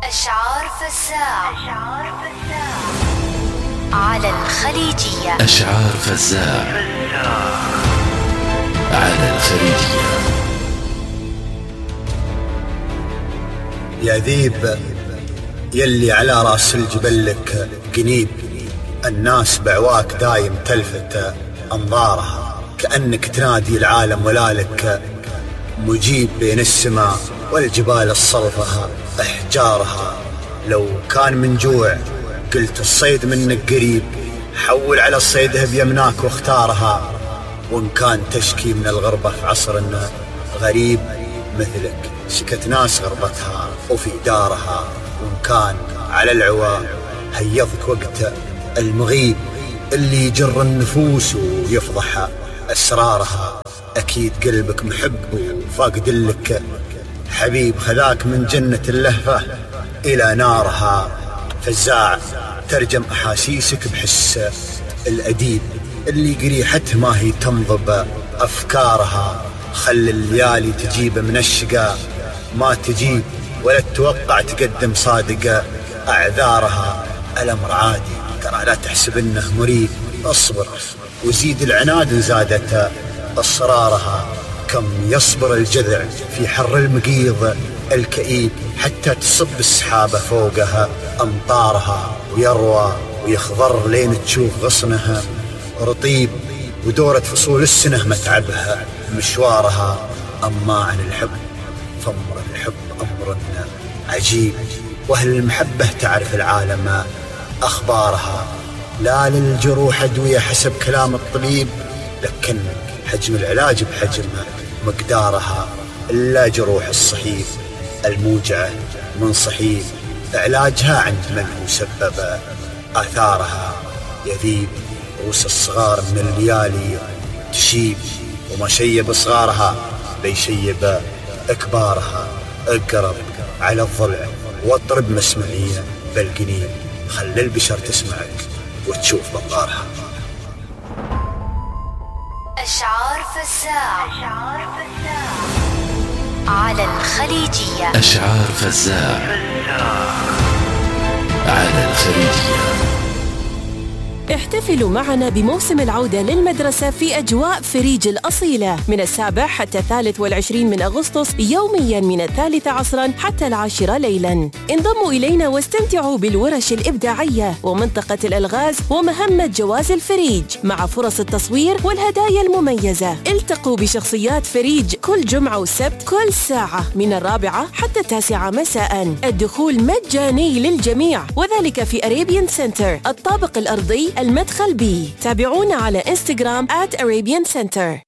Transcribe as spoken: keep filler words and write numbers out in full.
أشعار فزاع على الخليجية. أشعار فزاع على الخليجية. يا ذيب يلي على راس الجبل لك قنيب، الناس بعواك دايم تلفت أنظارها، كأنك تنادي العالم ولا لك مجيب بين السماء والجبال الصلفة أحجارها. لو كان من جوع قلت الصيد منك قريب، حول على الصيده بيمناك واختارها. وإن كان تشكي من الغربة في عصر غريب مثلك، شكت ناس غربتها وفي دارها. وإن كان على العوا هيضك وقت المغيب، اللي يجر النفوس ويفضح أسرارها. أكيد قلبك محب وفاقد لك حبيب، خذاك من جنة اللهفة إلى نارها. فزاع ترجم أحاسيسك بحس الأديب، اللي قريحته ما هي تنضب أفكارها. خل الليالي تجيب من الشقا ما تجيب، ولا تتوقع تقدم صادق أعذارها. الأمر عادي ترى، لا تحسب إنه مريب، اصبر وزيد العناد زادت أسرارها. كم يصبر الجذع في حر المقيض الكئيب، حتى تصب السحابة فوقها أمطارها. ويروى ويخضر لين تشوف غصنها رطيب، ودورة فصول السنة متعبها مشوارها. أما عن الحب فأمر الحب أمر عجيب، وأهل المحبة تعرف العالم أخبارها. لا للجروح أدوية حسب كلام الطبيب، لكن حجم العلاج بحجم مقدارها. إلا جروح الصحيف الموجعة من صحيف، علاجها عند من هو سبب آثارها. يذيب رؤوس الصغار من الليالي تشيب، وما شيب صغارها بيشيب أكبارها. اقرب على الضلع واضرب مسمعية بالقنين، خلي البشر تسمعك وتشوف بطارها. أشعار فزاع على الخليجية. أشعار فزاع على الخليجية. احتفلوا معنا بموسم العودة للمدرسة في أجواء فريج الأصيلة من السابع حتى الثالث والعشرين من أغسطس، يومياً من الثالثة عصراً حتى العاشرة ليلاً. انضموا إلينا واستمتعوا بالورش الإبداعية ومنطقة الألغاز ومهمة جواز الفريج، مع فرص التصوير والهدايا المميزة. التقوا بشخصيات فريج كل جمعة وسبت كل ساعة من الرابعة حتى التاسعة مساءً. الدخول مجاني للجميع، وذلك في أريبيان سنتر الطابق الأرضي المدخل بي. تابعونا على إنستغرام آت أريبيان سنتر.